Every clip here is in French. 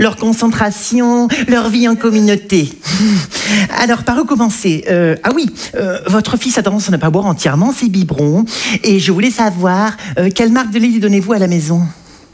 leur concentration, leur vie en communauté. Alors, par où commencer? Votre fils a tendance à ne pas boire entièrement ses biberons. Et je voulais savoir, quelle marque de lait lui donnez-vous à la maison?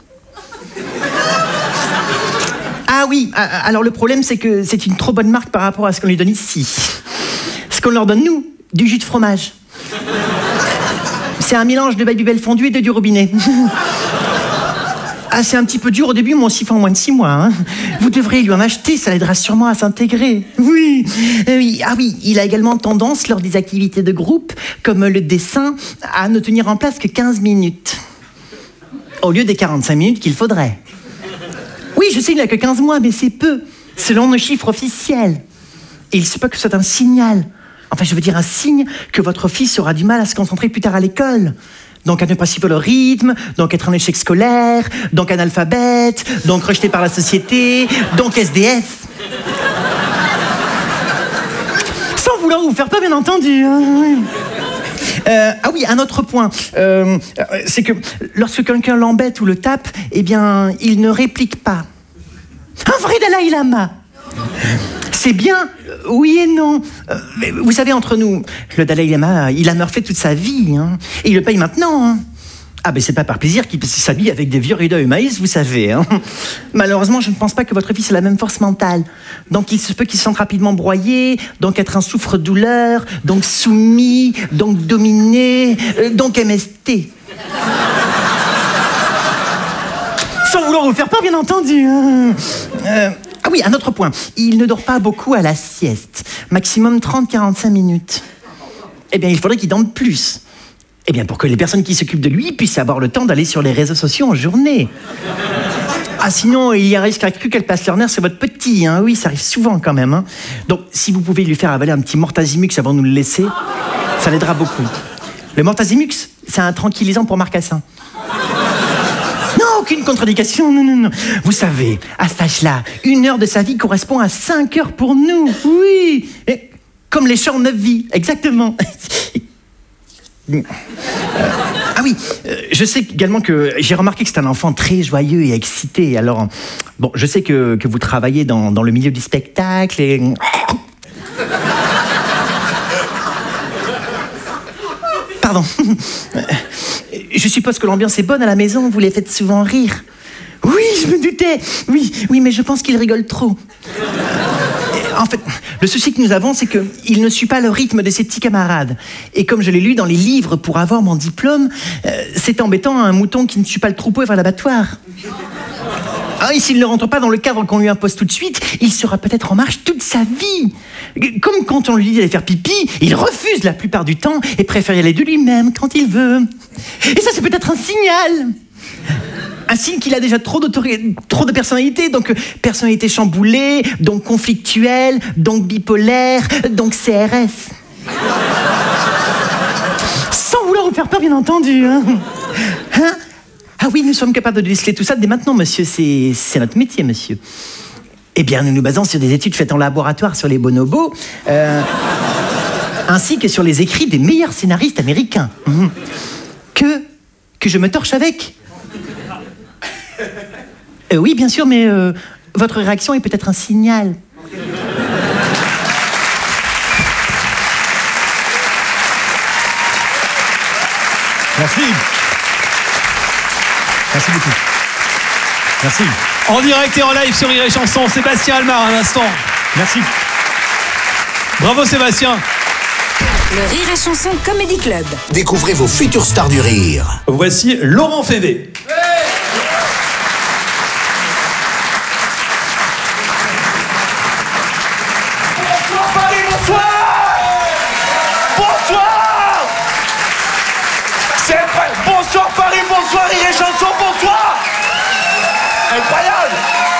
Ah oui, alors le problème, c'est que c'est une trop bonne marque par rapport à ce qu'on lui donne ici. Ce qu'on leur donne, nous, du jus de fromage. C'est un mélange de Babybel fondu et de du robinet. Ah, c'est un petit peu dur au début, mais on s'y fait en moins de 6 mois. Hein. Vous devrez lui en acheter, ça l'aidera sûrement à s'intégrer. Oui. Ah oui, il a également tendance, lors des activités de groupe, comme le dessin, à ne tenir en place que 15 minutes. Au lieu des 45 minutes qu'il faudrait. Oui, je sais, il n'a que 15 mois, mais c'est peu, selon nos chiffres officiels. Et il se peut que ce soit un signal. Enfin, je veux dire un signe que votre fils aura du mal à se concentrer plus tard à l'école. Donc à ne pas suivre le rythme, donc être un échec scolaire, donc analphabète, donc rejeté par la société, donc SDF. Sans vouloir vous faire peur, bien entendu. Ah oui, un autre point, c'est que lorsque quelqu'un l'embête ou le tape, eh bien, il ne réplique pas. Un vrai Dalai Lama. C'est bien, oui et non. Mais vous savez, entre nous, le Dalai Lama, il a meuré toute sa vie, hein, et il le paye maintenant. Hein. Ah ben c'est pas par plaisir qu'il s'habille avec des vieux rideaux et maïs, vous savez. Hein. Malheureusement, je ne pense pas que votre fils ait la même force mentale. Donc il se peut qu'il se sente rapidement broyé, donc être un souffre-douleur, donc soumis, donc dominé, donc MST. Sans vouloir vous faire peur, bien entendu. Hein. Ah oui, un autre point. Il ne dort pas beaucoup à la sieste. Maximum 30-45 minutes. Eh bien, il faudrait qu'il dorme plus. Eh bien, pour que les personnes qui s'occupent de lui puissent avoir le temps d'aller sur les réseaux sociaux en journée. Ah, sinon, il y a un risque accru qu'elle passe leur nerf sur votre petit. Hein. Oui, ça arrive souvent quand même. Hein. Donc, si vous pouvez lui faire avaler un petit Mortazimux avant de nous le laisser, ça l'aidera beaucoup. Le Mortazimux, c'est un tranquillisant pour marcassin. Non, aucune contre-indication, non. Vous savez, à cet âge-là, 1 heure de sa vie correspond à 5 heures pour nous, oui. Et comme les champs 9 vies, exactement. Ah oui, je sais également que j'ai remarqué que c'est un enfant très joyeux et excité. Alors, bon, je sais que vous travaillez dans le milieu du spectacle et... Pardon. Je suppose que l'ambiance est bonne à la maison, vous les faites souvent rire. Oui, je me doutais. Oui, mais je pense qu'il rigole trop. En fait, le souci que nous avons, c'est qu'il ne suit pas le rythme de ses petits camarades. Et comme je l'ai lu dans les livres pour avoir mon diplôme, c'est embêtant, un mouton qui ne suit pas le troupeau vers l'abattoir. Ah, et s'il ne rentre pas dans le cadre qu'on lui impose tout de suite, il sera peut-être en marche toute sa vie. Comme quand on lui dit d'aller faire pipi, il refuse la plupart du temps et préfère y aller de lui-même quand il veut. Et ça, c'est peut-être un signal. Un signe qu'il a déjà trop de personnalité, donc personnalité chamboulée, donc conflictuelle, donc bipolaire, donc CRS. Sans vouloir vous faire peur, bien entendu. Hein. Ah oui, nous sommes capables de déceler tout ça dès maintenant, monsieur. C'est notre métier, monsieur. Eh bien, nous nous basons sur des études faites en laboratoire sur les bonobos, ainsi que sur les écrits des meilleurs scénaristes américains. Que je me torche avec. Oui, bien sûr, mais votre réaction est peut-être un signal. Merci. Merci beaucoup. Merci. En direct et en live sur Rire et Chanson, Sébastien Almar, un instant. Merci. Bravo Sébastien. Le Rire et Chanson Comedy Club. Découvrez vos futures stars du rire. Voici Laurent Févé. Bonsoir Paris, bonsoir. Bonsoir. C'est incroyable. Bonsoir Paris, bonsoir Rire et Chanson, bonsoir. Incroyable.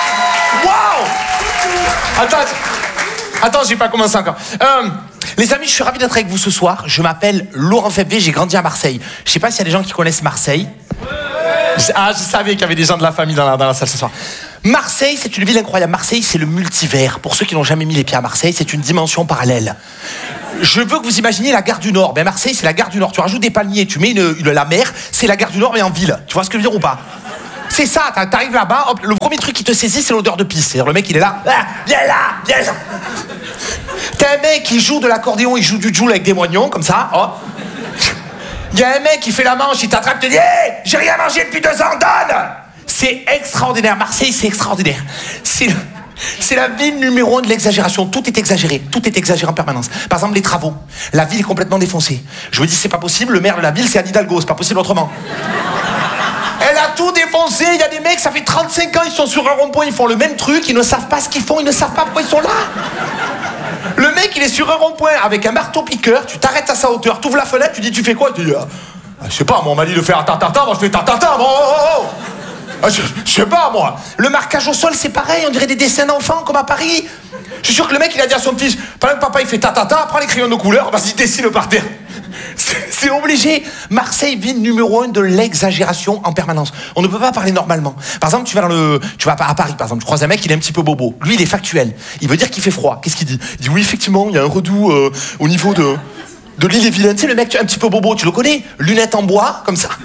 Waouh. Attends, j'ai pas commencé encore. Les amis, je suis ravi d'être avec vous ce soir. Je m'appelle Laurent Févé, j'ai grandi à Marseille. Je sais pas s'il y a des gens qui connaissent Marseille. Ah, je savais qu'il y avait des gens de la famille dans la salle ce soir. Marseille, c'est une ville incroyable. Marseille, c'est le multivers. Pour ceux qui n'ont jamais mis les pieds à Marseille, c'est une dimension parallèle. Je veux que vous imaginiez la gare du Nord. Ben Marseille, c'est la gare du Nord. Tu rajoutes des palmiers, tu mets la mer, c'est la gare du Nord, mais en ville. Tu vois ce que je veux dire ou pas? C'est ça, t'arrives là-bas, hop, le premier truc qui te saisit, c'est l'odeur de pisse. C'est-à-dire le mec, il est là, ah, viens là, viens là. T'as un mec qui joue de l'accordéon, il joue du joule avec des moignons, comme ça, hop. Il y a un mec qui fait la manche, il t'attrape, te dit hey, j'ai rien mangé depuis 2 ans, donne. C'est extraordinaire. Marseille, c'est extraordinaire. C'est la ville numéro 1 de l'exagération. Tout est exagéré. Tout est exagéré en permanence. Par exemple, les travaux. La ville est complètement défoncée. Je me dis, c'est pas possible. Le maire de la ville, c'est Anne Hidalgo. C'est pas possible autrement. Elle a tout défoncé. Il y a des mecs, ça fait 35 ans, ils sont sur un rond-point, ils font le même truc. Ils ne savent pas ce qu'ils font. Ils ne savent pas pourquoi ils sont là. Le mec, il est sur un rond-point avec un marteau-piqueur. Tu t'arrêtes à sa hauteur. Tu ouvres la fenêtre. Tu dis, tu fais quoi? Tu dis, je sais pas, moi, on m'a dit de faire ta-ta-ta. Moi, je fais ta-ta-ta. Je sais pas, moi. Le marquage au sol, c'est pareil. On dirait des dessins d'enfants, comme à Paris. Je suis sûr que le mec, il a dit à son fils, pendant que papa, il fait ta-ta-ta, prends les crayons de couleur, vas-y, dessine par terre. C'est obligé. Marseille, ville numéro 1 de l'exagération en permanence. On ne peut pas parler normalement. Par exemple, tu vas à Paris, par exemple, tu croises un mec, il est un petit peu bobo. Lui, il est factuel. Il veut dire qu'il fait froid. Qu'est-ce qu'il dit? Il dit, oui, effectivement, il y a un redout au niveau de l'île-et-Vilaine. Tu sais, le mec un petit peu bobo, tu le connais? Lunettes en bois, comme ça.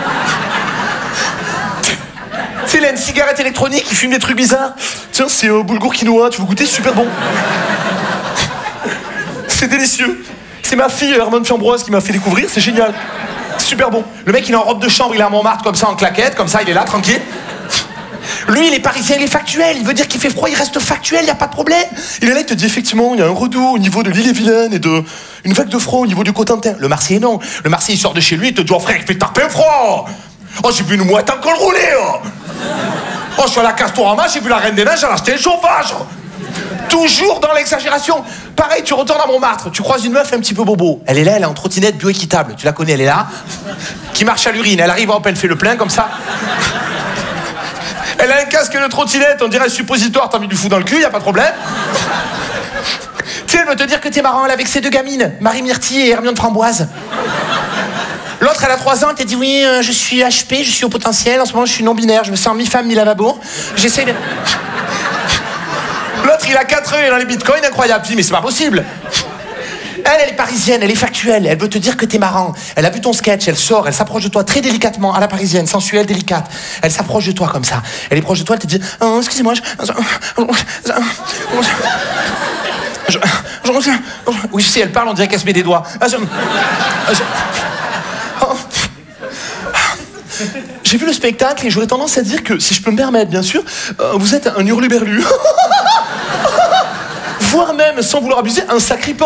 Tu sais, il a une cigarette électronique, il fume des trucs bizarres. Tiens, c'est boulgour quinoa, tu veux goûter? C'est super bon. C'est délicieux. C'est ma fille Hermione Chambroise qui m'a fait découvrir, c'est génial. Super bon. Le mec, il est en robe de chambre, il est à Montmartre, comme ça, en claquette, comme ça, il est là, tranquille. Lui, il est parisien, il est factuel. Il veut dire qu'il fait froid, il reste factuel, il n'y a pas de problème. Il est là, il te dit effectivement, il y a un redout au niveau de l'île-et-Vilaine et une vague de froid au niveau du Cotentin. Le Marseillais, non. Le Marseillais, il sort de chez lui, il te dit, oh frère, il fait taper froid. Oh, j'ai vu une mouette en col roulé. Oh, je suis à la Castorama, j'ai vu la Reine des Neiges, elle a acheté le chauffage. Toujours dans l'exagération. Pareil, tu retournes à Montmartre, tu croises une meuf un petit peu bobo. Elle est là, elle est en trottinette bioéquitable. Tu la connais, elle est là. Qui marche à l'urine. Elle arrive, hop, elle fait le plein comme ça. Elle a un casque de trottinette, on dirait suppositoire, t'as mis du fou dans le cul, y a pas de problème. Tu sais, elle veut te dire que t'es marrant, elle est avec ses 2 gamines, Marie Myrtille et Hermione Framboise. L'autre, elle a 3 ans, elle t'a dit oui, je suis HP, je suis au potentiel, en ce moment je suis non-binaire, je me sens mi-femme, mi-lavabo. J'essaie de... L'autre, il a 4 ans, il est dans les bitcoins, incroyable. Tu dis, mais c'est pas possible. Elle est parisienne, elle est factuelle, elle veut te dire que t'es marrant. Elle a vu ton sketch, elle sort, elle s'approche de toi très délicatement, à la parisienne, sensuelle, délicate. Elle s'approche de toi comme ça. Elle est proche de toi, elle te dit, oh, excusez-moi, oui, je sais, elle parle, on dirait qu'elle se met des doigts. J'ai vu le spectacle et j'aurais tendance à dire que, si je peux me permettre, bien sûr, vous êtes un hurluberlu. Voire même, sans vouloir abuser, un sacripant.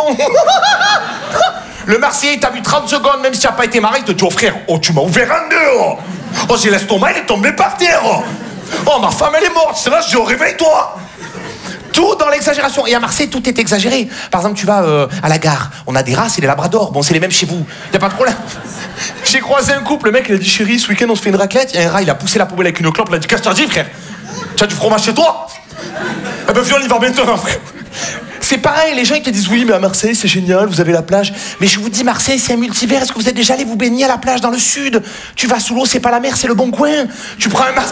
Le Marseillais, il t'a vu 30 secondes, même si tu n'as pas été marié, il te dit, oh frère, oh tu m'as ouvert en deux. Oh j'ai l'estomac, il est tombé par terre. Oh ma femme, elle est morte, c'est là, je dis, oh réveille-toi. Tout dans l'exagération. Et à Marseille, tout est exagéré. Par exemple, tu vas à la gare, on a des races et des labradors. Bon, c'est les mêmes chez vous, y a pas de problème. J'ai croisé un couple, le mec, il a dit, chérie, ce week-end, on se fait une raclette. Il y a un rat, il a poussé la poubelle avec une clope, il a dit, qu'est-ce que tu as dit, frère? Tu as du fromage chez toi? Eh ben, viens, on y va maintenant, frère. C'est pareil, les gens ils te disent oui mais à Marseille c'est génial, vous avez la plage. Mais je vous dis Marseille c'est un multivers, est-ce que vous êtes déjà allé vous baigner à la plage dans le sud? Tu vas sous l'eau, c'est pas la mer, c'est le bon coin. Tu prends un masque.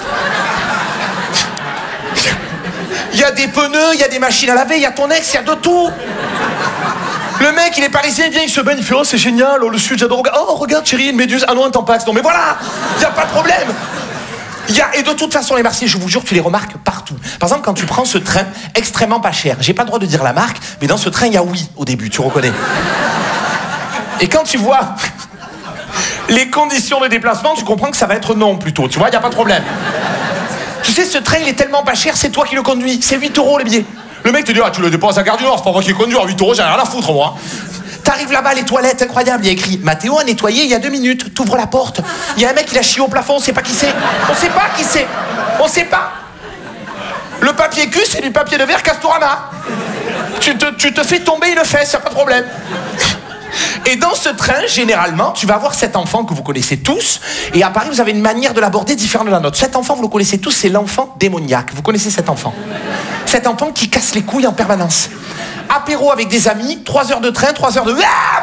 Il y a des pneus, il y a des machines à laver, il y a ton ex, il y a de tout. Le mec il est parisien, il vient, il se baigne, il fait oh c'est génial, oh le sud j'adore. Oh regarde chérie, une méduse, ah non un tampax. Non mais voilà, il y a pas de problème. Et de toute façon, les Marseillais, je vous jure, tu les remarques partout. Par exemple, quand tu prends ce train extrêmement pas cher, j'ai pas le droit de dire la marque, mais dans ce train, il y a oui au début, tu reconnais. Et quand tu vois les conditions de déplacement, tu comprends que ça va être non plutôt, tu vois, il n'y a pas de problème. Tu sais, ce train, il est tellement pas cher, c'est toi qui le conduis, c'est 8 € le billet. Le mec te dit, ah, tu le déposes à Gare du Nord, c'est pas moi qui conduis, à 8 €, j'ai rien à foutre, moi. T'arrives là-bas, les toilettes, incroyable, il y a écrit Mathéo a nettoyé il y a 2 minutes, t'ouvres la porte, il y a un mec qui a chié au plafond, on sait pas qui c'est. On sait pas qui c'est. On sait pas. Le papier cul, c'est du papier de verre Castorama. Tu te fais tomber une fesse, y a pas de problème. Et dans ce train, généralement, tu vas avoir cet enfant que vous connaissez tous, et à Paris, vous avez une manière de l'aborder différente de la nôtre. Cet enfant, vous le connaissez tous, c'est l'enfant démoniaque. Vous connaissez cet enfant? Cet enfant qui casse les couilles en permanence. Apéro avec des amis, 3 heures de train, 3 heures de...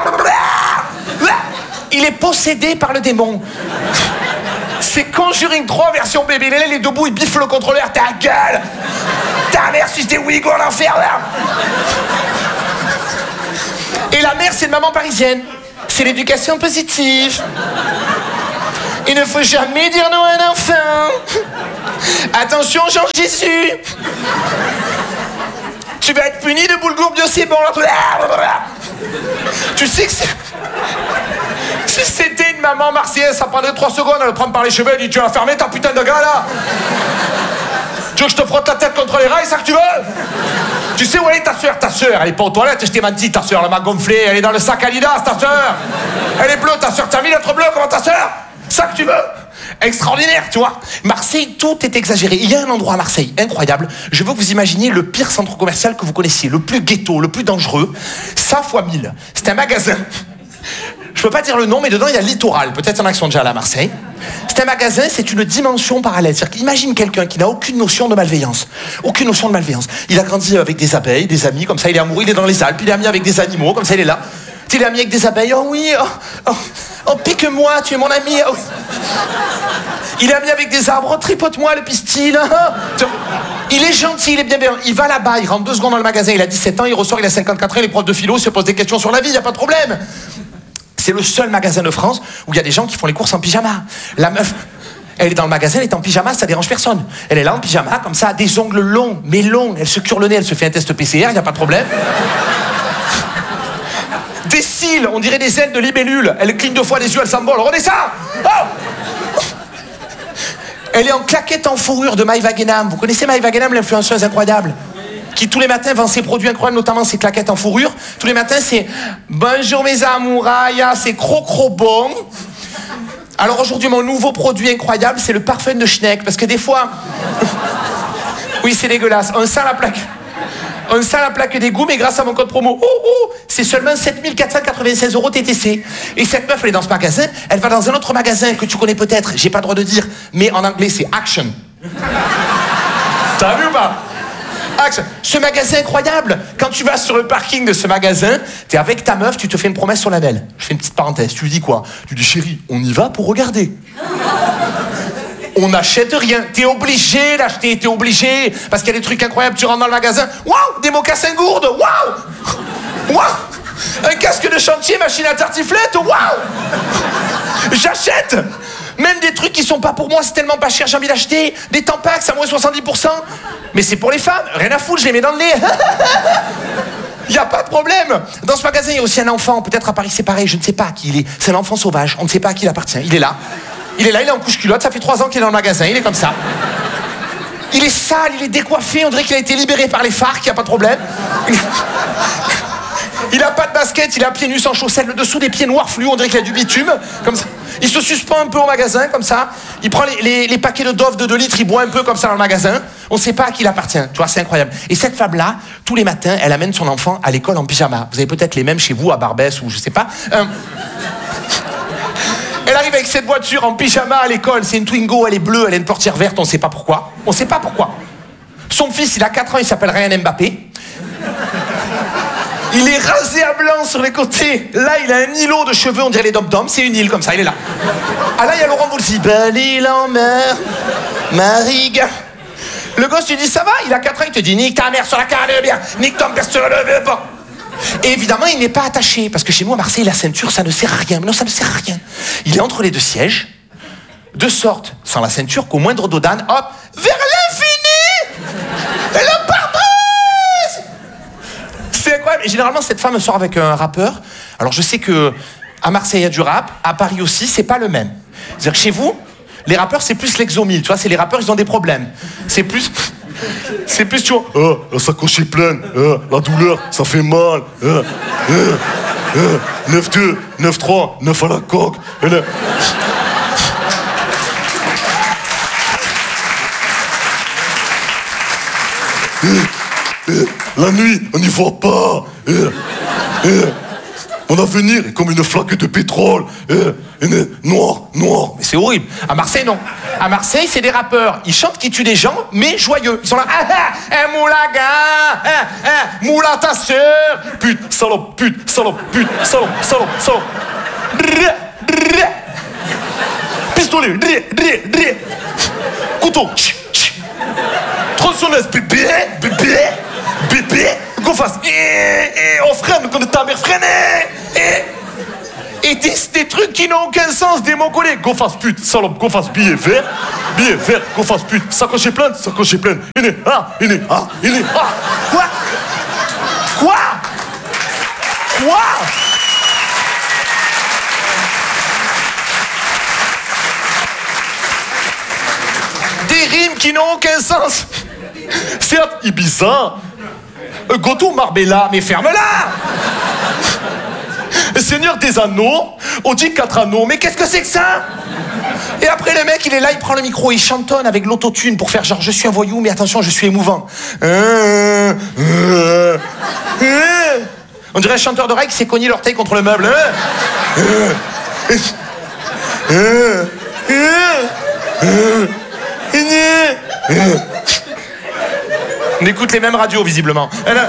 Il est possédé par le démon. C'est Conjuring 3 version bébé. Là, il est debout, il biffe le contrôleur. Ta gueule! Ta mère, si c'était Ouigo en enfer, là! Et la mère, c'est une maman parisienne. C'est l'éducation positive. Il ne faut jamais dire non à un enfant. Attention, Jean-Jésus. Tu vas être puni de boulgour bio, c'est bon. Tu sais que si c'était une maman marseillaise, ça prendrait 3 secondes, elle le prend par les cheveux, elle dit tu vas fermer ta putain de gars là. Tu veux que je te frotte la tête contre les rails, ça que tu veux? Tu sais où elle est ta soeur? Ta soeur, elle est pas aux toilettes, je t'ai menti, ta soeur, elle m'a gonflé, elle est dans le sac Adidas, ta soeur. Elle est bleue, ta soeur, t'as mis l'être bleue comme ta soeur? Ça que tu veux? Extraordinaire, tu vois. Marseille, tout est exagéré. Il y a un endroit à Marseille incroyable. Je veux que vous imaginiez le pire centre commercial que vous connaissiez, le plus ghetto, le plus dangereux. Ça fois 1000. C'est un magasin. Je peux pas dire le nom, mais dedans il y a Littoral. Peut-être en action déjà à Marseille. C'est un magasin, c'est une dimension parallèle. C'est-à-dire qu'imagine quelqu'un qui n'a aucune notion de malveillance. Aucune notion de malveillance. Il a grandi avec des abeilles, des amis, comme ça il est amoureux, il est dans les Alpes, il est ami avec des animaux, comme ça il est là. Tu es ami avec des abeilles, oh oui, oh pique-moi, tu es mon ami. Oh. Il est ami avec des arbres, tripote-moi le pistil. Il est gentil, il est bien. Il va là-bas, il rentre 2 secondes dans le magasin, il a 17 ans, il ressort, il a 54 ans, il est prof de philo, il se pose des questions sur la vie, il n'y a pas de problème. C'est le seul magasin de France où il y a des gens qui font les courses en pyjama. La meuf, elle est dans le magasin, elle est en pyjama, ça dérange personne. Elle est là en pyjama, comme ça, des ongles longs, mais longs. Elle se cure le nez, elle se fait un test PCR, il n'y a pas de problème. Des cils, on dirait des ailes de libellule. Elle cligne 2 fois les yeux, elle s'envole. Regardez ça! Oh! Elle est en claquette en fourrure de Maïva Guénam. Vous connaissez Maïva Guénam, l'influenceuse incroyable? Qui tous les matins vend ses produits incroyables, notamment ses claquettes en fourrure. Tous les matins, c'est bonjour mes amourailles, c'est croc bon. Alors aujourd'hui, mon nouveau produit incroyable, c'est le parfum de Schneck. Parce que des fois. Oui, c'est dégueulasse. On sent la plaque d'égout, mais grâce à mon code promo, c'est seulement 7 496 € TTC. Et cette meuf, elle est dans ce magasin, elle va dans un autre magasin que tu connais peut-être, j'ai pas le droit de dire, mais en anglais, c'est Action. T'as vu ou pas? Action. Ce magasin incroyable, quand tu vas sur le parking de ce magasin, t'es avec ta meuf, tu te fais une promesse solennelle. Je fais une petite parenthèse, tu lui dis quoi? Tu dis chérie, on y va pour regarder. On n'achète rien. T'es obligé d'acheter, t'es obligé. Parce qu'il y a des trucs incroyables. Tu rentres dans le magasin. Waouh, des mocassins gourdes. Waouh, waouh. Un casque de chantier, machine à tartiflette. Waouh. J'achète. Même des trucs qui sont pas pour moi, c'est tellement pas cher, j'ai envie d'acheter. Des Tampax à moins 70%. Mais c'est pour les femmes. Rien à foutre, je les mets dans le nez. Il n'y a pas de problème. Dans ce magasin, il y a aussi un enfant. Peut-être à Paris, c'est pareil. Je ne sais pas à qui il est. C'est un enfant sauvage. On ne sait pas à qui il appartient. Il est là. Il est en couche-culotte, ça fait 3 ans qu'il est dans le magasin, il est comme ça. Il est sale, il est décoiffé, on dirait qu'il a été libéré par les FARC, il n'y a pas de problème. Il a pas de basket, il a pieds nus sans chaussettes, le dessous des pieds noirs fluo, on dirait qu'il a du bitume, comme ça. Il se suspend un peu au magasin, comme ça. Il prend les paquets de Dove de 2 litres, il boit un peu comme ça dans le magasin. On ne sait pas à qui il appartient, tu vois, c'est incroyable. Et cette femme-là, tous les matins, elle amène son enfant à l'école en pyjama. Vous avez peut-être les mêmes chez vous, à Barbès, ou je sais pas. Elle arrive avec cette voiture en pyjama à l'école, c'est une Twingo, elle est bleue, elle a une portière verte, on sait pas pourquoi. On sait pas pourquoi. Son fils, il a 4 ans, il s'appelle Ryan Mbappé. Il est rasé à blanc sur les côtés. Là, il a un îlot de cheveux, on dirait les dom-doms, c'est une île comme ça, il est là. Ah là, il y a Laurent Voulzy. Belle île en mer, Mariga. Le gosse, tu dis, ça va? Il a 4 ans, il te dit, nique ta mère sur la carne de bière, nique ton père sur le pas. Et évidemment, il n'est pas attaché, parce que chez nous à Marseille, la ceinture, ça ne sert à rien. Mais non, ça ne sert à rien. Il est entre les 2 sièges, de sorte, sans la ceinture, qu'au moindre dodane, hop, vers l'infini, le pare-brise. C'est incroyable. Et généralement, cette femme sort avec un rappeur. Alors, je sais que à Marseille, il y a du rap, à Paris aussi, c'est pas le même. C'est-à-dire que chez vous, les rappeurs, c'est plus l'exomile, tu vois, c'est les rappeurs, ils ont des problèmes. C'est plus, tu vois, la sacoche est pleine, la douleur, ça fait mal, 9-2, 9-3, 9 à la coque, la nuit, on n'y voit pas, mon avenir est comme une flaque de pétrole. Noir. Mais c'est horrible. À Marseille, non. À Marseille, c'est des rappeurs. Ils chantent qui tuent des gens, mais joyeux. Ils sont là. Moulaga, moula ta sœur. Pute, salope, salope. Pistolet. Couteau. Tronçonneuse. Bébé. Go fast. On freine quand ta mère freine. Et Et des trucs qui n'ont aucun sens, des mots collés. Go face pute, salope, go face billet vert, go face pute, sacoche pleine. Il est ah. Quoi? Des rimes qui n'ont aucun sens. Certes, Ibiza, Goto Marbella, mais ferme-la. Seigneur des Anneaux, Audi 4 anneaux, mais qu'est-ce que c'est que ça? Et après le mec il est là, il prend le micro, il chantonne avec l'autotune pour faire genre je suis un voyou mais attention je suis émouvant. On dirait un chanteur d'oreille qui s'est cogné l'orteil contre le meuble. On écoute les mêmes radios visiblement.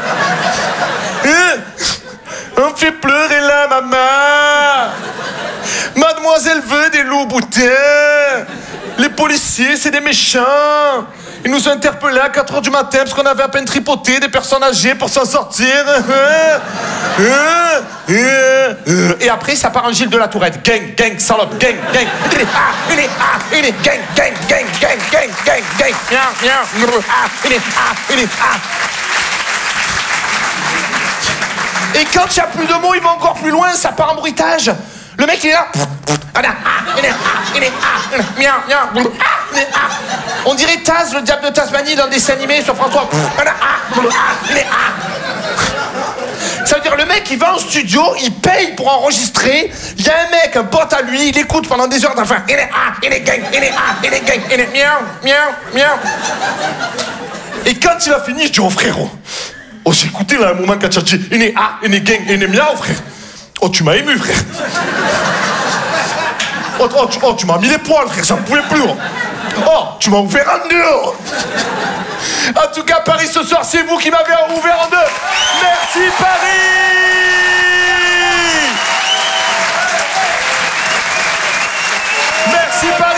On fait pleurer la maman. Mademoiselle veut des loups boutins. Les policiers, c'est des méchants. Ils nous ont interpellés à 4h du matin parce qu'on avait à peine tripoté des personnes âgées pour s'en sortir. Et après, ça part en Gilles de la Tourette. Gang, salope, gang. Il est gang. Et quand il n'y a plus de mots, il va encore plus loin, ça part en bruitage. Le mec, il est là. On dirait Taz, le diable de Tasmanie, dans le dessin animé sur France 3. Ça veut dire, le mec, il va en studio, il paye pour enregistrer. Il y a un mec, un pote à lui, il écoute pendant des heures d'enfin. Il est gang. Et quand il a fini, je dis, oh frérot. Oh, j'ai écouté là un moment quand tu as dit, il est gang, il est miaou, frère. Oh, tu m'as ému, frère. Oh, tu m'as mis les poils, frère, ça ne pouvait plus. Oh, tu m'as ouvert en deux. En tout cas, Paris, ce soir, c'est vous qui m'avez ouvert en deux. Merci, Paris. Merci, Paris.